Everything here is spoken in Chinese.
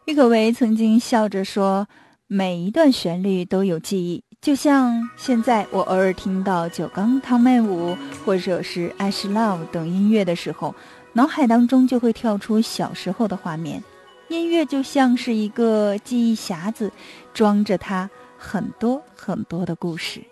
郁可唯曾经笑着说，每一段旋律都有记忆，就像现在我偶尔听到九刚汤妹舞或者是爱是 love 等音乐的时候，脑海当中就会跳出小时候的画面。音乐就像是一个记忆匣子，装着它很多很多的故事。